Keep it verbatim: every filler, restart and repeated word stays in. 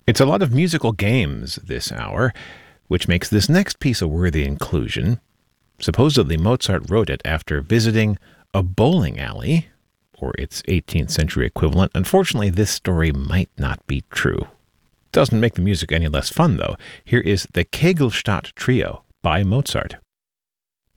It's a lot of musical games this hour, which makes this next piece a worthy inclusion. Supposedly Mozart wrote it after visiting a bowling alley, or its eighteenth century equivalent. Unfortunately, this story might not be true. Doesn't make the music any less fun, though. Here is the Kegelstadt Trio by Mozart.